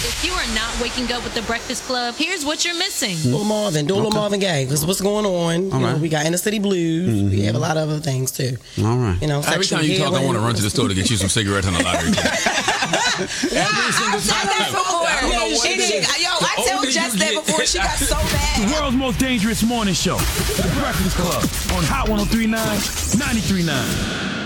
If you are not waking up with the Breakfast Club, here's what you're missing. Do a little Marvin Gaye, because what's going on? You know, we got Inner City Blues. Mm-hmm. We have a lot of other things too. All right. You know, every time you talk, I want to run to the store to get you some cigarettes on the lottery. Every single time. I told Jess that before she got so bad. The world's most dangerous morning show. The Breakfast Club on Hot 103.9, 93.9.